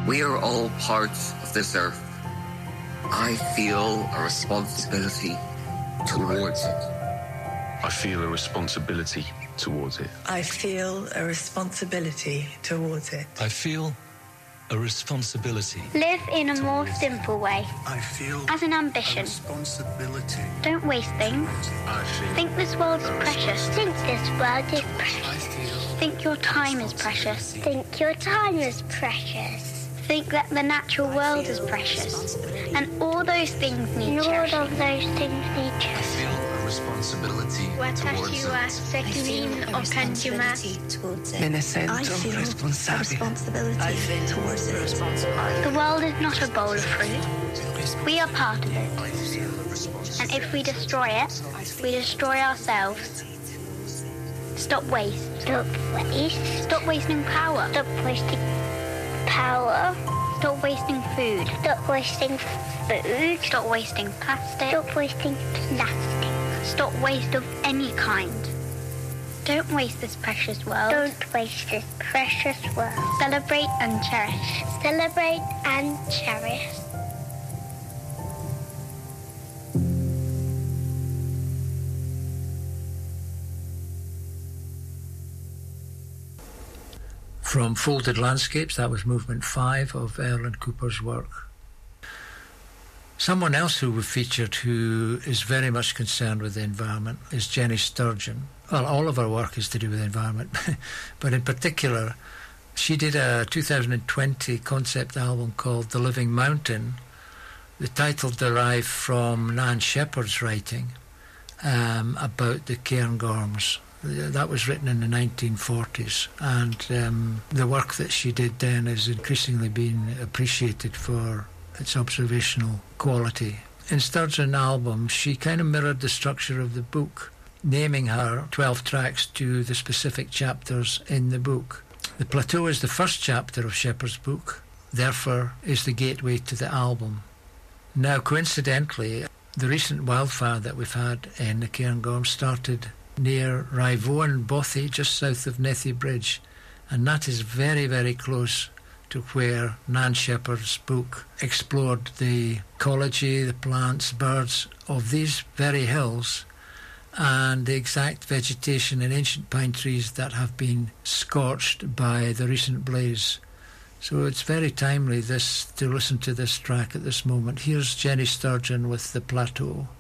We are all parts of this earth. I feel a responsibility towards it. I feel a responsibility towards it. I feel a responsibility towards it. I feel a responsibility. Live in a more simple way. I feel as an ambition. A responsibility. Don't waste things. Think this world is precious. Think this world is precious. Think your time is precious. Think your time is precious. Think that the natural world is precious. And all those things need cherishing. All of those things need cherishing. I feel a responsibility towards it. I feel a responsibility towards it. I feel a responsibility towards it. The world is not a bowl of fruit. We are part of it. And if we destroy it, we destroy ourselves. Stop waste. Stop waste. Stop wasting power. Stop wasting power. Stop wasting food. Stop wasting food. Stop wasting plastic. Stop wasting plastic. Stop waste of any kind. Don't waste this precious world. Don't waste this precious world. Celebrate and cherish. Celebrate and cherish. From Folded Landscapes, that was movement 5 of Erland Cooper's work. Someone else who we've featured who is very much concerned with the environment is Jenny Sturgeon. Well, all of her work is to do with the environment, but in particular, she did a 2020 concept album called The Living Mountain. The title derived from Nan Shepherd's writing about the Cairngorms. That was written in the 1940s, and the work that she did then is increasingly being appreciated for its observational quality. In Sturgeon's album, she kind of mirrored the structure of the book, naming her 12 tracks to the specific chapters in the book. The Plateau is the first chapter of Shepherd's book, therefore is the gateway to the album. Now, coincidentally, the recent wildfire that we've had in the Cairngorms started near Raivoan Bothy, just south of Nethy Bridge, and that is very, very close to where Nan Shepherd's book explored the ecology, the plants, birds of these very hills, and the exact vegetation and ancient pine trees that have been scorched by the recent blaze. So it's very timely to listen to this track at this moment. Here's Jenny Sturgeon with The Plateau.